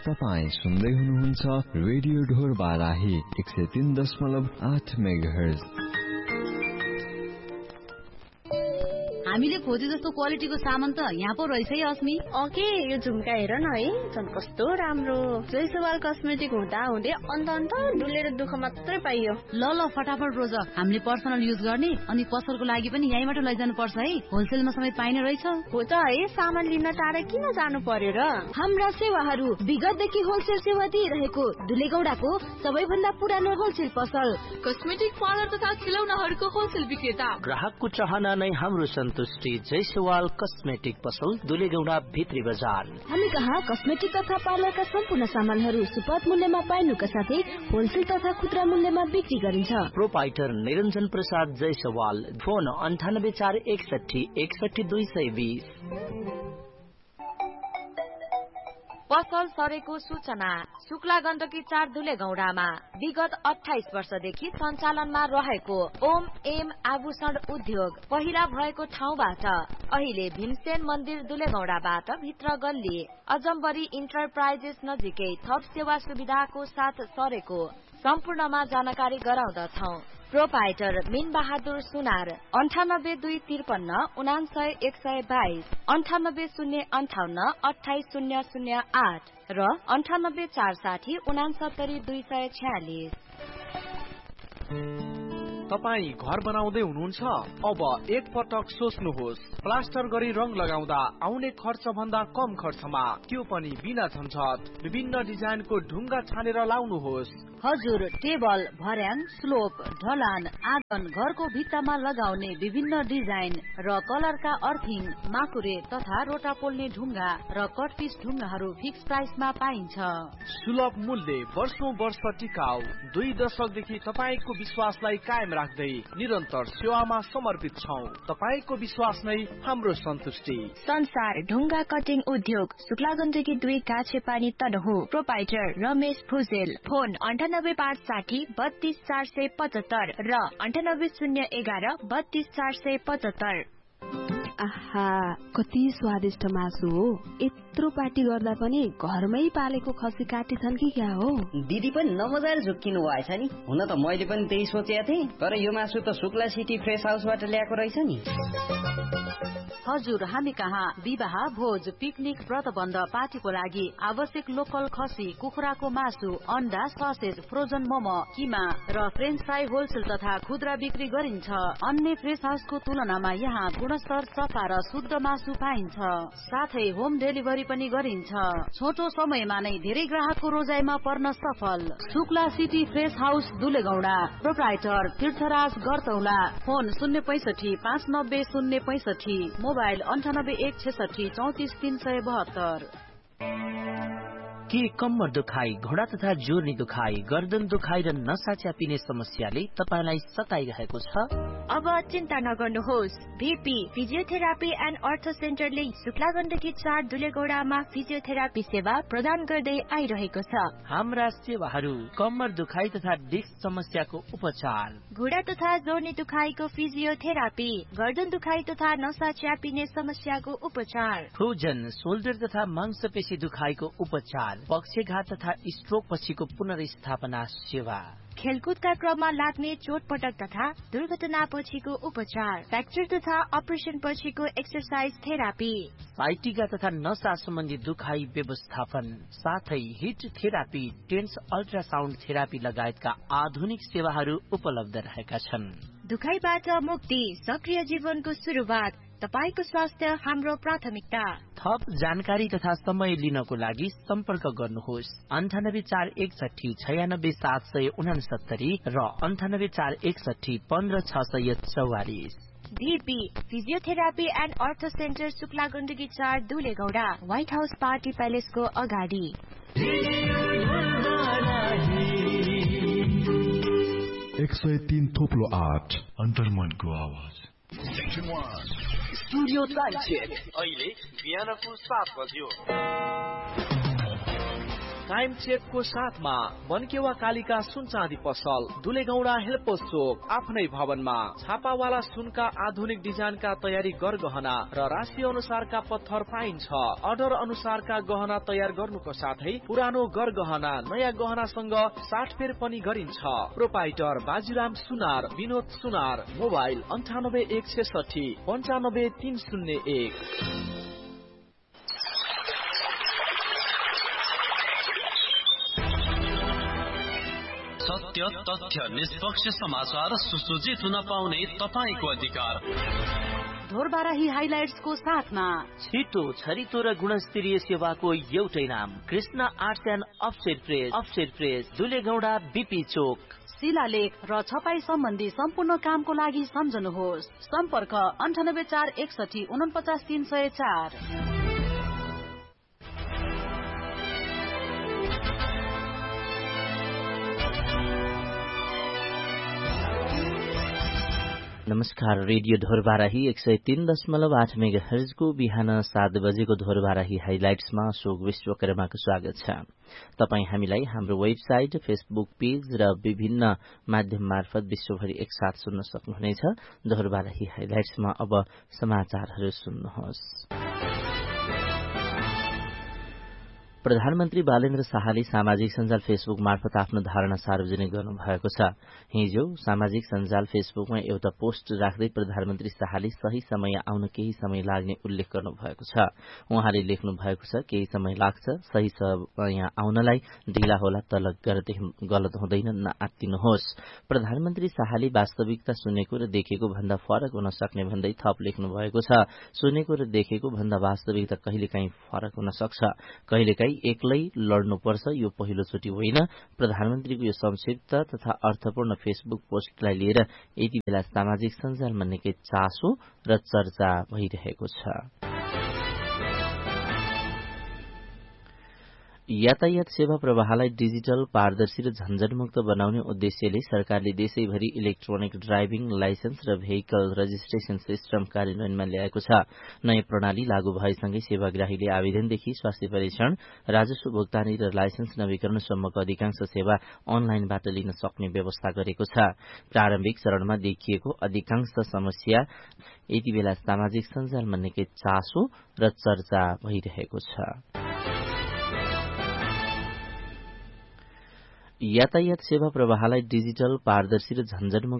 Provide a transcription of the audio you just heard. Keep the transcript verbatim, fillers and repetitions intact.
तपाईं सुन्दै हुनुहुन्छ रेडियो ढोर बाराही एक सय तीन दशमलव आठ मेगाहर्ज। हामीले खोजे जस्तो क्वालिटीको सामान त यहाँ पो रहेछ है अस्मी। ओके, यो झुम्का हेर न है, झन् कस्तो राम्रो। जयसवाल कस्मेटिक हुँदा हुँदै अन्त अन्त डुलेर दुःख मात्रै पाइयो। ल ल फटाफट रोज, हामीले पर्सनल युज गर्ने अनि पसलको लागि पनि यहीँबाट लैजानु पर्छ है, होलसेलमा समेत पाइने रहेछ। हो त है, सामान लिन टाढा किन जानु पर्यो र। हाम्रा सेवाहरू विगतदेखि होलसेल सेवा दिइरहेको दुलेगौडाको सबैभन्दा पुरानो होलसेल पसल, कस्मेटिक पार्लर तथा खिलौनाहरूको होलसेल विक्रेता। ग्राहकको चाहना नै हाम्रो सन्तुष्टि। जयसवाल कस्मेटिक पसल, दुलेगौडा भित्री बजार। हामी कहाँ कस्मेटिक तथा पार्लरका सम्पूर्ण सामानहरू सुपथ मूल्यमा पाइनुका साथै होलसेल तथा खुद्रा मूल्यमा बिक्री गरिन्छ। प्रोपाइटर निरञ्जन प्रसाद जयसवाल। फोन अन्ठानब्बे चार एकसठी एकसठी दुई सय बीस। पसल सरेको सूचना। शुक्ला गण्डकी चार दुलेगौडामा विगत अठाइस वर्षदेखि सञ्चालनमा रहेको ओम एम आभूषण उद्योग पहिला भएको ठाउँबाट अहिले भीमसेन मन्दिर दुलेगौडाबाट भित्र गल्ली अजम्बरी इन्टरप्राइजेस नजिकै थप सेवा सुविधाको साथ सरेको सम्पूर्णमा जानकारी गराउँदछौ। प्रोपाइटर मिन बहादुर सुनार। अन्ठानब्बे दुई त्रिपन्न उनासय एक सय बाइस, अन्ठानब्बे शून्य अन्ठाउन्न अठाइस शून्य शून्य आठ र अन्ठानब्बे चार साठी उनासत्तरी दुई सय छ्यालिस। तपाई घर बनाउँदै हुनुहुन्छ? अब एक पटक सोच्नुहोस्, प्लास्टर गरी रङ लगाउँदा आउने खर्च भन्दा कम खर्चमा, त्यो पनि बिना झन्झट। विभिन्न डिजाइनको ढुङ्गा छानेर लाउनुहोस्। हजुर, टेबल, भर्याङ, स्लोप, ढलान, आँगन, घरको भित्तामा लगाउने विभिन्न डिजाइन र कलरका अर्थिङ, माकुरे तथा रोटा पोल्ने ढुङ्गा र कटपिस ढुङ्गाहरू फिक्स प्राइसमा पाइन्छ। सुलभ मूल्य, वर्षौं वर्ष टिकाउ, दुई दशकदेखि तपाईको विश्वासलाई कायम राख्दै निरन्तर सेवामा समर्पित छौं। तपाईको विश्वास नै हाम्रो सन्तुष्टि। संसार ढुङ्गा कटिङ उद्योग, शुक्ला गण्डकी दुई काछे पानी तनहु। प्रोपाइटर रमेश भुजेल। फोन अन्ठानब्बे पाँच साठी बत्तीस चार सय पचहत्तर र अन्ठानब्बे शून्य एघार बत्तीस चार सय पचहत्तर। आहा, कति स्वादिष्ट मासु हो। यत्रो पार्टी गर्दा पनि घरमै पालेको खसी काटेछन् कि क्या हो? दिदी पनि नमजाले झुक्किनु भएछ नि। हुन त मैले पनि त्यही सोचेको थिएँ, तर यो मासु त शुक्ला सिटी फ्रेस हाउसबाट ल्याएको रहेछ नि। हजुर, हामी कहाँ विवाह, भोज, पिकनिक, व्रतबन्ध, पार्टीको लागि आवश्यक लोकल खसी, कुखुराको मासु, अन्डा, ससेज, फ्रोजन मोमो, किमा र फ्रेन्च फ्राई होलसेल तथा खुद्रा बिक्री गरिन्छ। अन्य फ्रेस हाउसको तुलनामा यहाँ गुणस्तर, सफा र शुद्ध मासु पाइन्छ। साथै होम डेलिभरी पनि गरिन्छ। छोटो समयमा नै धेरै ग्राहकको रोजाइमा पर्न सफल। Shukla city fresh house दुलेगौडा। Proprietor तीर्थराज गर्तौला। फोन शून्य पैसठी पाँच नब्बे शून्य पैसठी, मोबाइल अन्ठानब्बे एक छेसठी चौतिस तीन सय बहत्तर। के कम्मर दुखाइ, घोडा तथा जोर्नी दुखाइ, गर्दन दुखाइ र नसा च्यापिने समस्याले तपाईलाई सताइरहेको छ? अब चिन्ता नगर्नुहोस्। भीपी फिजियोथेरापी एन्ड अर्थो सेन्टरले शुक्ला गण्डकी चार दुलेगौडामा फिजियोथेरापी सेवा प्रदान गर्दै आइरहेको छ। हाम्रा सेवाहरू कम्मर दुखाइ तथा डिस्क समस्याको उपचार, घोडा तथा जोर्नी दुखाइको फिजियोथेरापी, गर्दन दुखाइ तथा नसा च्यापिने समस्याको उपचार, फ्रोजन शोल्डर तथा मांसपेशी दुखाइको उपचार, पक्षघात तथा स्ट्रोक पछिको पुनर्स्थापना सेवा, खेलकुदका क्रममा लाग्ने चोटपटक तथा दुर्घटना पछिको उपचार, फ्र्याक्चर तथा अपरेसन पछिको एक्सरसाइज थेरापी, साइटिका तथा नसा सम्बन्धी दुखाइ व्यवस्थापन, साथै hit therapy, tense ultrasound therapy लगायतका आधुनिक सेवाहरू उपलब्ध रहेका छन्। दुखाइबाट मुक्ति, सक्रिय जीवनको सुरुवात, तपाईको स्वास्थ्य हाम्रो प्राथमिकता। थप जानकारी तथा समय लिनको लागि सम्पर्क गर्नुहोस् अन्ठानब्बे चार एकसठी छयानब्बे सात सय उनासत्तरी र अन्ठानब्बे चार एकसठी पन्ध्र छ सय चौवालिस। भीपी फिजियोथेरापी एन्ड अर्थो सेन्टर शुक्ला गण्डकी चार दुलेगौडा, व्हाइट हाउस पार्टी प्यालेसको अगाडि। एक सय तीन थोप्लो आठ अन्तर्मनको आवाज। स्टुडियो टाइम चेक अहिले बिहानको सात बज्यो। टाइम चेकको साथमा बनकेवा कालिका सुन चाँदी पसल दुलेगौडा हेल्पोस चोक आफ्नै भवनमा छापावाला सुनका आधुनिक डिजाइनका तयारी गरगहना र राशि अनुसारका पत्थर पाइन्छ। अर्डर अनुसारका गहना तयार गर्नुको साथै पुरानो गरगहना नयाँ गहनासँग साटफेर पनि गरिन्छ। प्रोपाइटर बाजीराम सुनार विनोद सुनार मोबाइल अन्ठानब्बे एक छेसठी पन्चानब्बे तीन शून्य एक। सत्य तथ्य निष्पक्ष समाचार सुसज्जित हुन पाउने तपाईको अधिकार ढोरबाराही हाइलाइट्सको साथमा छिटो छरितो र गुणस्तरीय सेवाको एउटै नाम Krishna arts and offset press offset press दुलेगौडा BP चोक। शिलालेख र छपाई सम्बन्धी सम्पूर्ण कामको लागि सम्झनुहोस्। सम्पर्क अन्ठानब्बे चार एकसठी उनपचास तीन सय चार। नमस्कार, रेडियो ढोरबाराही एक सय तीन दशमलव आठ मेगा हर्जको बिहान सात बजेको ढोरबाराही हाइलाइट्समा अशोक विश्वकर्माको स्वागत छ। तपाई हामीलाई हाम्रो वेबसाइट, फेसबुक पेज र विभिन्न माध्यम मार्फत विश्वभरि एकसाथ सुन्न सक्नुहुनेछ। ढोरबाराही हाइलाइट्समा अब समाचारहरू सुन्नुहोस्। प्रधानमन्त्री बालेन्द्र शाहले सामाजिक सञ्जाल फेसबुक मार्फत आफ्नो धारणा सार्वजनिक गर्नुभएको छ। हिजो सामाजिक सञ्जाल फेसबुकमा एउटा पोस्ट राख्दै प्रधानमन्त्री शाहले सही समय आउन केही समय लाग्ने उल्लेख गर्नुभएको छ। उहाँले लेख्नु भएको छ, केही समय लाग्छ, सही समय आउनलाई ढिला होला तल गर्दै गलत हुँदैन, नआत्तिनुहोस्। प्रधानमन्त्री शाहले वास्तविकता सुनेको र देखेको भन्दा फरक हुन सक्ने भन्दै थप लेख्नु भएको छ। सुनेको र देखेको भन्दा वास्तविकता कहिलेकाहीँ फरक हुन सक्छ, कहिलेकाहीँ एक्लै लड्नुपर्छ। यो पहिलोचोटि होइन। प्रधानमन्त्रीको यो संक्षिप्त तथा अर्थपूर्ण फेसबुक पोस्टलाई लिएर यति बेला सामाजिक सञ्जालमा निकै चासो र चर्चा भइरहेको छ। यातायात सेवा प्रवाहलाई डिजिटल, पारदर्शी र झन्झटमुक्त बनाउने उद्देश्यले सरकारले देशैभरि इलेक्ट्रोनिक ड्राइभिङ लाइसेन्स र भेहिकल रजिस्ट्रेशन सिस्टम कार्यान्वयनमा ल्याएको छ। नयाँ प्रणाली लागू भएसँगै सेवाग्राहीले आवेदनदेखि स्वास्थ्य परीक्षण, राजस्व भुक्तानी र लाइसेन्स नवीकरणसम्मको अधिकांश सेवा अनलाइनबाट लिन सक्ने व्यवस्था गरेको छ। प्रारम्भिक चरणमा देखिएको अधिकांश समस्या यति बेला सामाजिक सञ्जालमा निकै चासो र चर्चा भइरहेको छ। यातायात सेवा प्रवाहलाई डिजिटल, पारदर्शी र झन्झटमुक्त